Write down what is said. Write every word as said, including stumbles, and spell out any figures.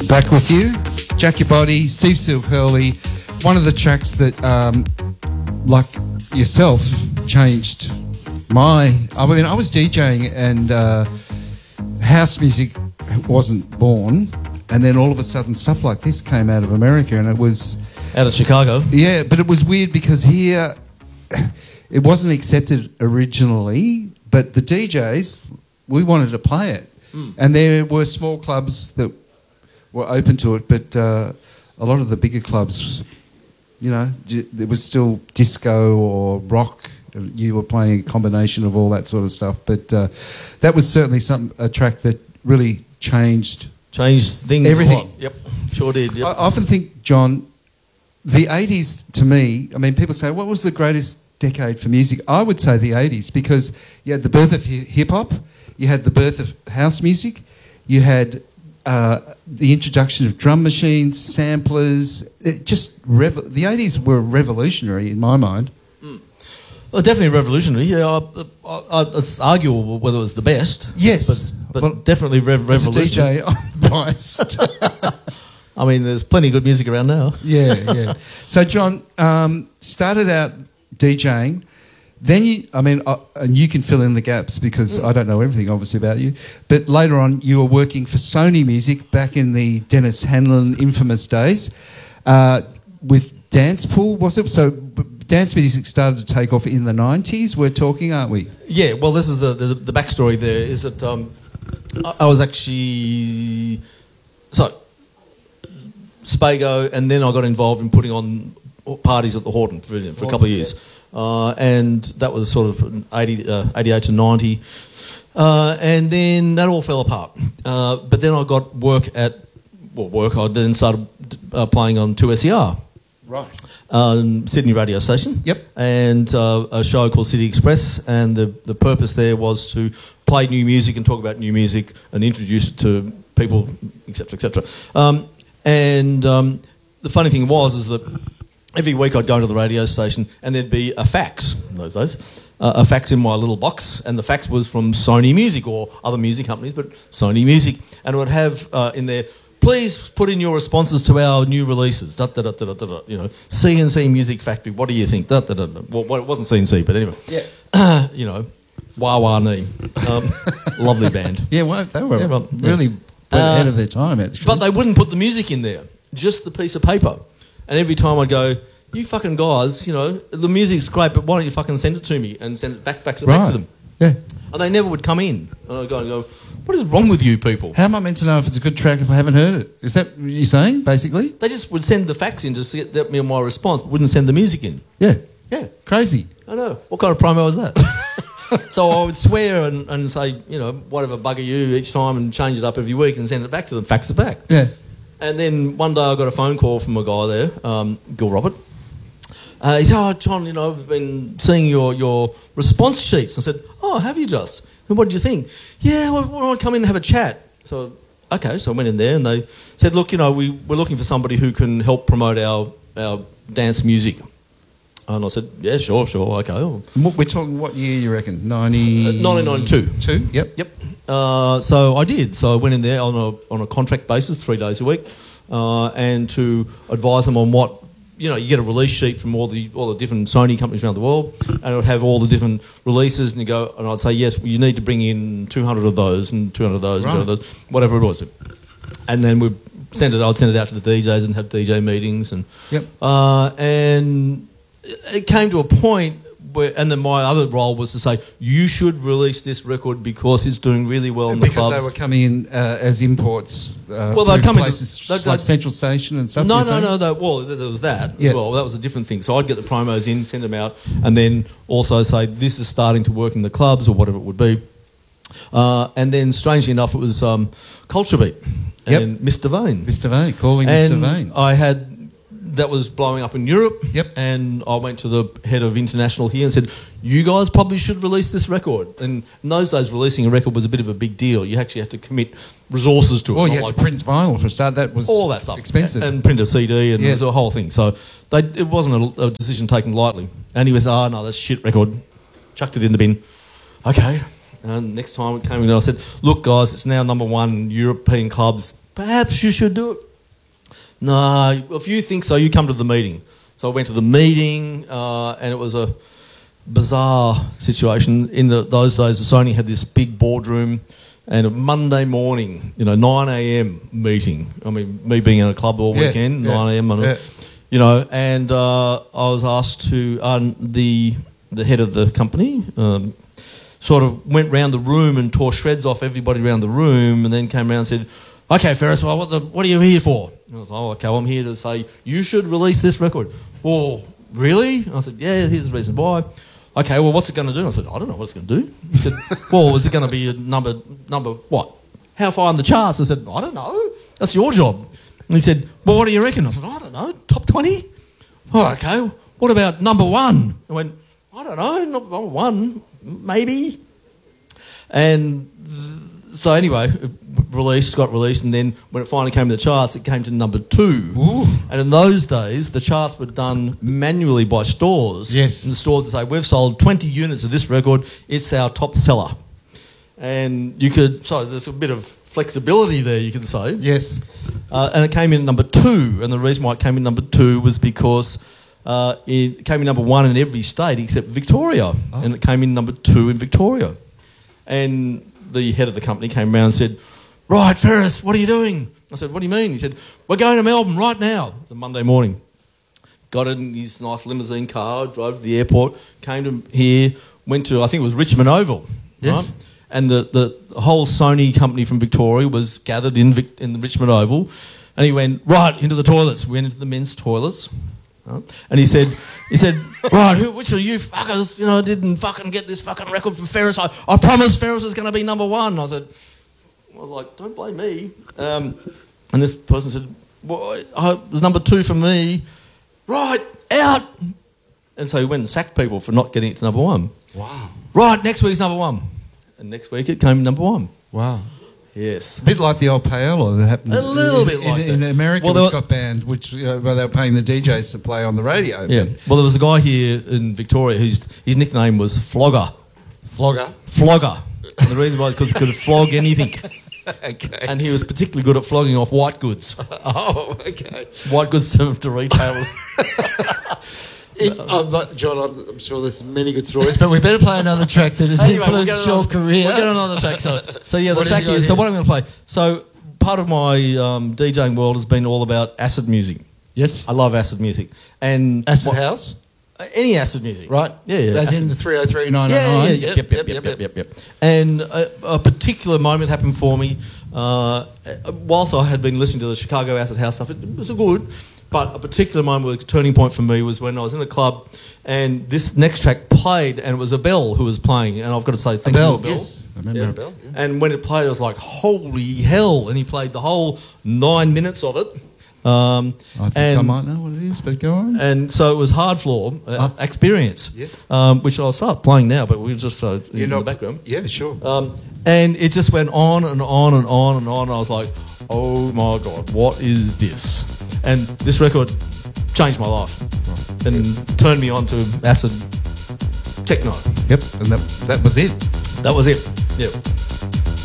Back with you, Jack Your Body, Steve Seal Hurley. One of the tracks that, um, like yourself, changed my. I mean, I was DJing and uh, house music wasn't born, and then all of a sudden, stuff like this came out of America, and it was out of Chicago. Yeah, but it was weird because here it wasn't accepted originally, but the D Js, we wanted to play it, mm. and there were small clubs that were open to it, but uh, a lot of the bigger clubs, you know, there was still disco or rock. You were playing a combination of all that sort of stuff, but uh, that was certainly some a track that really changed changed things. Everything. A lot. Yep, sure did. Yep. I often think, John, the eighties to me. I mean, people say, what was the greatest decade for music? I would say the eighties, because you had the birth of hip hop, you had the birth of house music, you had Uh, the introduction of drum machines, samplers. It just rev- the eighties were revolutionary in my mind. Mm. Well, definitely revolutionary. Yeah, I, I, I, it's arguable whether it was the best. Yes, but, but well, definitely rev- revolutionary. As a D J, I'm biased. I mean, there's plenty of good music around now. Yeah, yeah. So, John, um, started out DJing. Then you, I mean, uh, and you can fill in the gaps because mm. I don't know everything, obviously, about you. But later on, you were working for Sony Music back in the Dennis Hanlon infamous days uh, with Dance Pool, was it? So b- dance music started to take off in the nineties. We're talking, aren't we? Yeah. Well, this is the the, the backstory. There is that um, I, I was actually so Spago, and then I got involved in putting on parties at the Horton Pavilion for a couple of years. Yeah. Uh, and that was sort of eighty, uh, eighty-eight to ninety. Uh, and then that all fell apart. Uh, but then I got work at, well, work, I then started uh, playing on two S E R. Right. Um, Sydney radio station. Yep. And uh, a show called City Express. And the, the purpose there was to play new music and talk about new music and introduce it to people, et cetera, et cetera. Um, and um, the funny thing was is that every week I'd go into the radio station and there'd be a fax in those days, uh, a fax in my little box, and the fax was from Sony Music or other music companies, but Sony Music, and it would have uh, in there, please put in your responses to our new releases. Da, da, da, da, da, da, you know, C N C Music Factory. What do you think? Da, da, da, da. Well, well, it wasn't C N C, but anyway. Yeah. Uh, you know, Wah Wah Nee, um, lovely band. Yeah, well, they were yeah, well, really yeah. ahead uh, of their time, actually. But they wouldn't put the music in there, just the piece of paper. And every time I'd go, you fucking guys, you know, the music's great, but why don't you fucking send it to me and send it back, fax it right. back to them? Yeah. And they never would come in. And I'd go and go, what is wrong with you people? How am I meant to know if it's a good track if I haven't heard it? Is that what you're saying, basically? They just would send the fax in just to get me my response, but wouldn't send the music in. Yeah. Yeah. Crazy. I know. What kind of promo was that? So I would swear and, and say, you know, whatever, bugger you each time and change it up every week and send it back to them, fax it back. Yeah. And then one day I got a phone call from a guy there, um, Gil Robert. Uh, he said, oh, John, you know, I've been seeing your, your response sheets. I said, oh, have you just? And what did you think? Yeah, well, why don't I come in and have a chat? So, okay, so I went in there and they said, look, you know, we, we're looking for somebody who can help promote our, our dance music. And I said, yeah, sure, sure, okay. We're talking what year, you reckon? ninety... Uh, nineteen ninety-two. Two? Yep. Yep. Uh, so I did. So I went in there on a, on a contract basis, three days a week, uh, and to advise them on what, you know, you get a release sheet from all the all the different Sony companies around the world, and it would have all the different releases, and you go, and I'd say, yes, well, you need to bring in two hundred of those, and two hundred of those, right. and two hundred of those, whatever it was. And then we'd send it, I'd send it out to the D Js and have D J meetings, and yep. uh, and it came to a point where, and then my other role was to say, you should release this record because it's doing really well in the because clubs. Because they were coming in uh, as imports. Uh, well, they'd come places in to, like Central Station and stuff. No, no, no, no. Well, there was that yeah. as well. That was a different thing. So I'd get the promos in, send them out, and then also say this is starting to work in the clubs or whatever it would be. Uh, and then, strangely enough, it was um, Culture Beat and yep. Mister Vane. Mister Vane, calling and Mister Vane. I had that was blowing up in Europe. Yep. And I went to the head of international here and said, you guys probably should release this record. And in those days, releasing a record was a bit of a big deal. You actually had to commit resources to it. Well, you had like to print vinyl for a start. That was all that stuff. Expensive. And, and print a C D and yeah. it was a whole thing. So they, it wasn't a, a decision taken lightly. And he was, oh, no, that's shit record. Chucked it in the bin. Okay. And next time it came in, I said, look, guys, it's now number one European clubs perhaps you should do it. No, if you think so, you come to the meeting. So I went to the meeting, uh, and it was a bizarre situation. In the, those days, Sony had this big boardroom, and a Monday morning, you know, nine a.m. meeting. I mean, me being in a club all Yeah, weekend, yeah, nine a.m. yeah. You know, and uh, I was asked to, uh, the the head of the company um, sort of went round the room and tore shreds off everybody around the room, and then came around and said, "Okay, Ferris, well, what, the, what are you here for?" And I was like, "Oh, okay, well, I'm here to say you should release this record." "Oh, really?" I said, "Yeah, here's the reason why." "Okay, well, what's it going to do?" I said, "I don't know what it's going to do." He said, "Well, is it going to be a number, number what? How far in the charts?" I said, "I don't know. That's your job." And he said, "Well, what do you reckon?" I said, "I don't know. Top twenty? Oh, okay. What about number one?" I went, "I don't know. Number one, maybe." And th- so anyway, it released, got released, and then when it finally came to the charts, it came to number two. Ooh. And in those days, the charts were done manually by stores. Yes. And the stores would say, "We've sold twenty units of this record. It's our top seller." And you could, so there's a bit of flexibility there, you could say. Yes. Uh, and it came in number two. And the reason why it came in number two was because uh, it came in number one in every state except Victoria. Oh. And it came in number two in Victoria. And the head of the company came around and said, "Right, Ferris, what are you doing?" I said, "What do you mean?" He said, "We're going to Melbourne right now." It's a Monday morning. Got in his nice limousine car, drove to the airport, came to here, went to, I think it was Richmond Oval. Yes. Right? And the, the whole Sony company from Victoria was gathered in Vic, in the Richmond Oval. And he went, "Right, into the toilets." We went into the men's toilets. Right? And he said, he said, "Right, who, which of you fuckers, you know, didn't fucking get this fucking record for Ferris? I, I promised Ferris was going to be number one." I said, I was like, "Don't blame me." Um, and this person said, "Well, I, it was number two for me." "Right, out." And so he went and sacked people for not getting it to number one. Wow. "Right, next week's number one." And next week it came number one. Wow. Yes. A bit like the old payola that happened. A little in, bit like in, that. in America, Well, there which were- got banned, which uh, well, they were paying the D Js to play on the radio. Yeah. Well, there was a guy here in Victoria whose his nickname was Flogger. Flogger. Flogger. And the reason was because he could flog anything. Okay. And he was particularly good at flogging off white goods. Oh, okay. White goods served to retailers. In, I'm not, John, I'm, I'm sure there's many good stories, but we better play another track that has Anyway, we'll influenced get your another- career. We'll get another track. So, so yeah, the What have track you got is, so here? what I'm going to play. So part of my um, DJing world has been all about acid music. Yes. I love acid music. And Acid what- House, uh, any acid music. right? Yeah, yeah. As acid. in the three oh three nine oh Yeah, nine. yeah, yeah, yep, yep, yep, yep, yep, yep. And a, a particular moment happened for me. Uh, whilst I had been listening to the Chicago Acid House stuff, it was good. But a particular moment, a turning point for me, was when I was in a club and this next track played, and it was Abel who was playing. And I've got to say, thank Abel, you, Abel. yes. I remember Yeah. Abel. And when it played, I was like, holy hell. And he played the whole nine minutes of it. Um, I think and, I might know what it is, but go on. And so it was Hard Floor uh, Ah. Experience, Yeah. um, which I'll start playing now, but we were just uh, in the background. Yeah, sure. Um, and it just went on and on and on and on. I was like, oh my God, what is this? And this record changed my life and turned me on to acid techno. Yep, and that, that was it. That was it. Yeah.